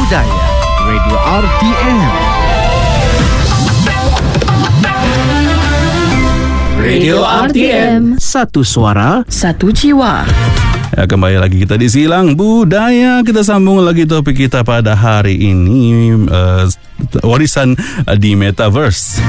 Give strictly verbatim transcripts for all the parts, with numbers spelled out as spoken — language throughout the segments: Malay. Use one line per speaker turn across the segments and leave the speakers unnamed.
Budaya Radio R T M.
Radio R T M.
Satu suara,
satu jiwa.
Ya, kembali lagi kita di Silang Budaya. Kita sambung lagi topik kita pada hari ini, uh, warisan di Metaverse.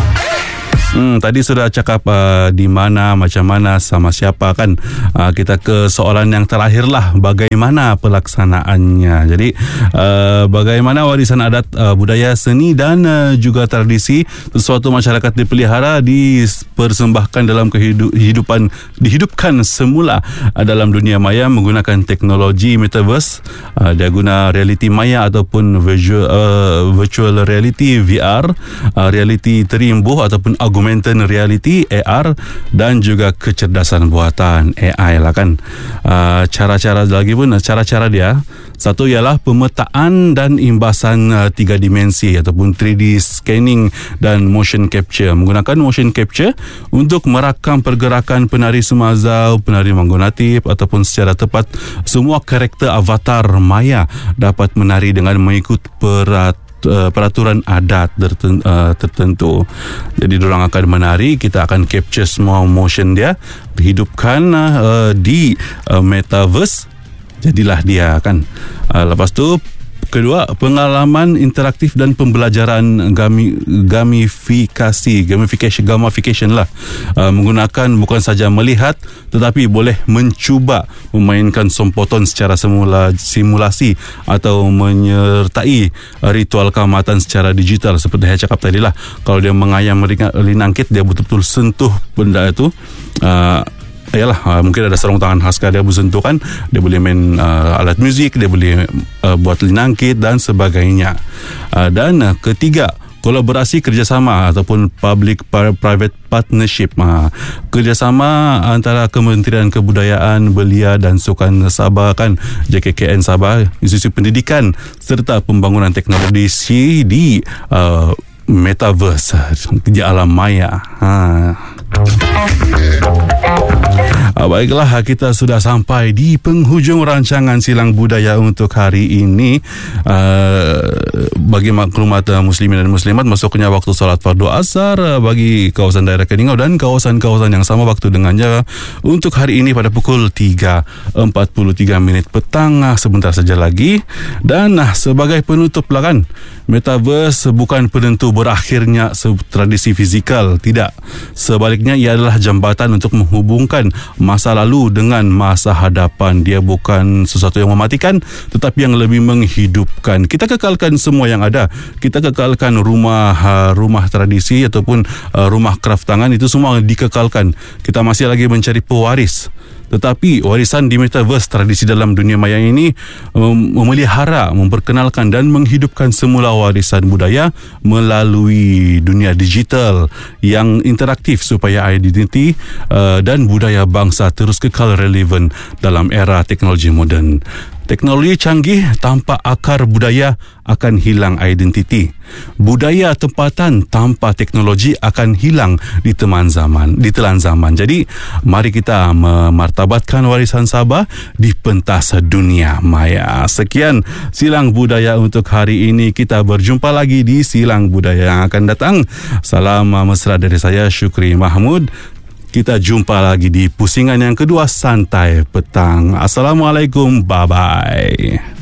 Hmm, tadi sudah cakap uh, di mana, macam mana, sama siapa kan. Uh, kita ke soalan yang terakhir lah, bagaimana pelaksanaannya. Jadi uh, bagaimana warisan adat, uh, budaya, seni dan uh, juga tradisi sesuatu masyarakat dipelihara, dipersembahkan dalam kehidupan, dihidupkan semula uh, dalam dunia maya menggunakan teknologi Metaverse. Uh, dia guna realiti maya ataupun visual, uh, virtual reality V R, uh, realiti terimbuh ataupun augmented reality A R dan juga kecerdasan buatan A I lah kan. Uh, cara-cara lagi pun, cara-cara dia satu ialah pemetaan dan imbasan uh, tiga dimensi ataupun three D scanning dan motion capture. Menggunakan motion capture untuk merakam pergerakan penari semazau, penari manggonatif ataupun secara tepat semua karakter avatar maya dapat menari dengan mengikut perat peraturan adat tertentu. Jadi diorang akan menari, kita akan capture semua motion dia, hidupkan uh, di uh, Metaverse, jadilah dia kan. Uh, lepas tu kedua, pengalaman interaktif dan pembelajaran gami, gamifikasi, gamification, gamification lah. Uh, menggunakan bukan saja melihat tetapi boleh mencuba memainkan sompoton secara semula, simulasi atau menyertai ritual keamatan secara digital seperti saya cakap tadi lah. Kalau dia mengayam linangkit, dia betul-betul sentuh benda itu. Uh, Yalah, uh, mungkin ada sarung tangan khas dia bersentuh kan, dia boleh main uh, alat muzik, dia boleh uh, buat linangkit dan sebagainya. Uh, dan uh, ketiga, kolaborasi kerjasama ataupun public-private partnership. Uh, kerjasama antara Kementerian Kebudayaan, Belia dan Sukan Sabah kan, J K K N Sabah, institusi pendidikan serta pembangunan teknologi di uh, Metaverse di alam maya. Ha. Baiklah, kita sudah sampai di penghujung rancangan Silang Budaya untuk hari ini. Uh, bagi maklumat uh, muslimin dan muslimat, masuknya waktu solat fardu asar uh, bagi kawasan daerah Keningau dan kawasan-kawasan yang sama waktu dengannya untuk hari ini pada pukul tiga empat puluh tiga minit petang, uh, sebentar saja lagi. Dan uh, sebagai penutup lah kan, Metaverse bukan penentu berakhirnya tradisi fizikal, tidak. Sebaliknya, ia adalah jambatan untuk menghubungkan masa lalu dengan masa hadapan. Dia bukan sesuatu yang mematikan, tetapi yang lebih menghidupkan. Kita kekalkan semua yang ada. Kita kekalkan rumah rumah tradisi ataupun rumah kraft tangan, itu semua dikekalkan. Kita masih lagi mencari pewaris. Tetapi warisan di Metaverse, tradisi dalam dunia maya ini um, memelihara, memperkenalkan dan menghidupkan semula warisan budaya melalui dunia digital yang interaktif supaya identiti uh, dan budaya bangsa terus kekal relevan dalam era teknologi moden. Teknologi canggih tanpa akar budaya akan hilang identiti. Budaya tempatan tanpa teknologi akan hilang di teman zaman, di telan zaman. Jadi, mari kita memartabatkan warisan Sabah di pentas dunia maya. Sekian Silang Budaya untuk hari ini. Kita berjumpa lagi di Silang Budaya yang akan datang. Salam mesra dari saya, Syukri Mahmud. Kita jumpa lagi di pusingan yang kedua, Santai Petang. Assalamualaikum, bye-bye.